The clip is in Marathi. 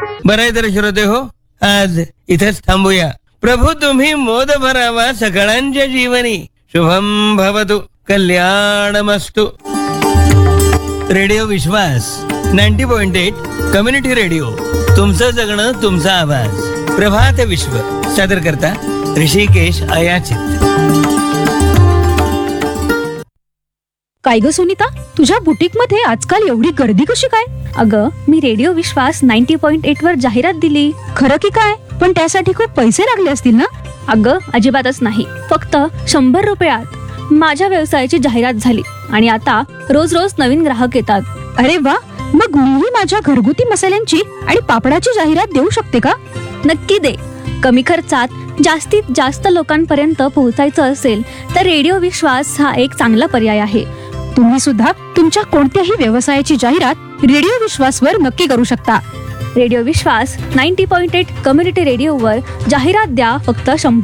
बरं आहे तर श्रोते हो, आज इथेच थांबूया. प्रभू तुम्ही मोद भरावा सकळांच्या जीवनी. शुभम भवतु, कल्याणमस्तु. रेडिओ विश्वास 90.8 कम्युनिटी रेडिओ. तुमचं जगणं, तुमचा आवाज. प्रभात विश्व सादर करता ऋषिकेश अयाचित. काय ग सुनीता, तुझ्या बुटीक मध्ये आजकाल एवढी गर्दी कशी काय? अगं, मी रेडिओ विश्वास 90.8 वर जाहिरात दिली. खरं की काय? पण त्यासाठी खूप पैसे लागले असतील ना? अगं, अजिबातच नाही. फक्त 100 रुपयात माझ्या व्यवसायाची जाहिरात झाली आणि आता रोज रोज नवीन ग्राहक येतात. अरे वा, मग मीही माझ्या घरगुती मसाल्यांची आणि पापडाची जाहिरात देऊ शकते का? नक्की दे. कमी खर्चात जास्तीत जास्त लोकांपर्यंत पोहोचायचं असेल तर रेडिओ विश्वास हा एक चांगला पर्याय आहे. तुम्ही सुद्धा तुमच्या कोणत्याही व्यवसायाची जाहिरात रेडिओ विश्वासवर नक्की करू शकता. रेडिओ विश्वास 90.8 कम्युनिटी रेडिओवर जाहिरात द्या. फक्त 100